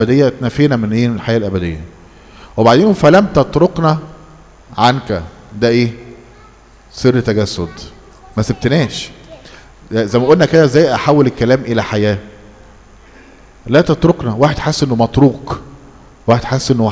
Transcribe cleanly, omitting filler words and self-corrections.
الابديه اتنفينا من ايه؟ من الحياه الابديه. وبعدين فلم تتركنا عنك، ده ايه؟ سر تجسد، ما سبتناش. زي ما قلنا كده، ازاي احول الكلام الى حياه؟ لا تتركنا. واحد حاسس انه متروك، واحد حاسس انه